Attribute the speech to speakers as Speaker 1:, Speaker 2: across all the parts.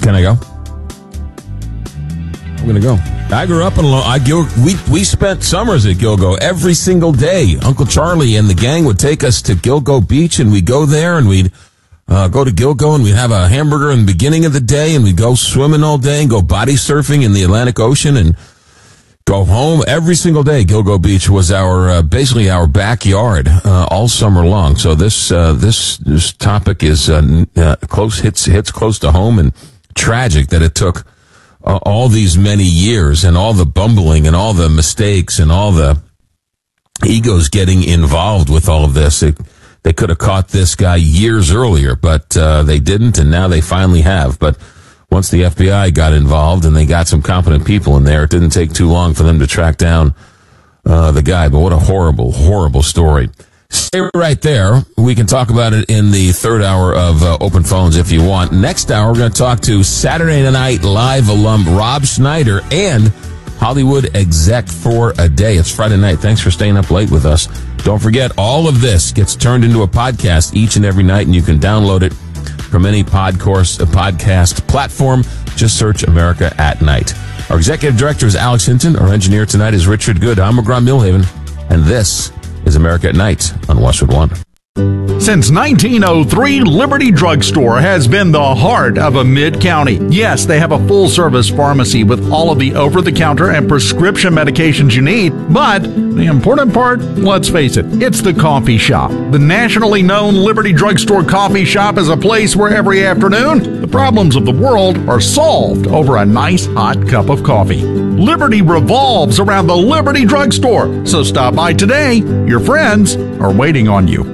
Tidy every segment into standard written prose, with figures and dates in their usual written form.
Speaker 1: Can I go? I'm going to go. I grew up we spent summers at Gilgo every single day. Uncle Charlie and the gang would take us to Gilgo Beach, and we'd go there, and we'd go to Gilgo, and we'd have a hamburger in the beginning of the day, and we'd go swimming all day and go body surfing in the Atlantic Ocean and go home every single day. Gilgo Beach was basically our backyard all summer long. So this topic is hits close to home, and tragic that it took all these many years and all the bumbling and all the mistakes and all the egos getting involved with all of this. They could have caught this guy years earlier, but they didn't, and now they finally have. But once the FBI got involved and they got some competent people in there, it didn't take too long for them to track down the guy. But what a horrible, horrible story. Stay right there. We can talk about it in the third hour of Open Phones if you want. Next hour, we're going to talk to Saturday Night Live alum Rob Schneider and Hollywood exec for a day. It's Friday night. Thanks for staying up late with us. Don't forget, all of this gets turned into a podcast each and every night, and you can download it from any podcast platform. Just search America at Night. Our executive director is Alex Hinton. Our engineer tonight is Richard Good. I'm McGraw Milhaven, and this is America at Night on Westwood One.
Speaker 2: Since 1903, Liberty Drugstore has been the heart of a mid-county. Yes, they have a full-service pharmacy with all of the over-the-counter and prescription medications you need. But the important part, let's face it, it's the coffee shop. The nationally known Liberty Drugstore coffee shop is a place where every afternoon, the problems of the world are solved over a nice hot cup of coffee. Liberty revolves around the Liberty Drugstore. So stop by today. Your friends are waiting on you.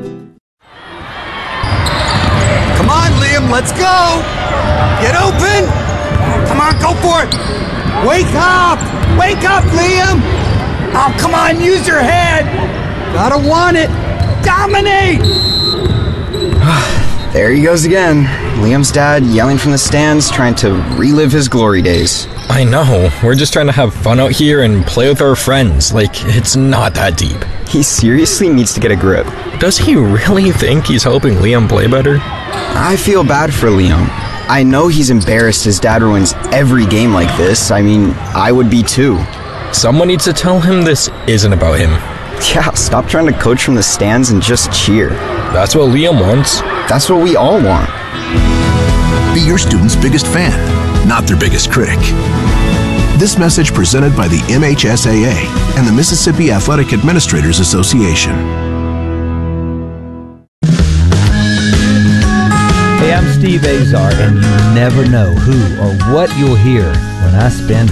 Speaker 3: Let's go! Get open! Come on, go for it! Wake up! Wake up, Liam! Oh, come on, use your head! Gotta want it! Dominate!
Speaker 4: There he goes again. Liam's dad yelling from the stands, trying to relive his glory days.
Speaker 5: I know. We're just trying to have fun out here and play with our friends. Like, it's not that deep.
Speaker 4: He seriously needs to get a grip.
Speaker 5: Does he really think he's helping Liam play better?
Speaker 4: I feel bad for Liam. I know he's embarrassed his dad ruins every game like this. I mean, I would be too.
Speaker 5: Someone needs to tell him this isn't about him.
Speaker 4: Yeah, stop trying to coach from the stands and just cheer.
Speaker 5: That's what Liam wants.
Speaker 4: That's what we all want.
Speaker 6: Be your student's biggest fan, not their biggest critic. This message presented by the MHSAA and the Mississippi Athletic Administrators Association.
Speaker 7: Hey, I'm Steve Azar, and you never know who or what you'll hear when I spend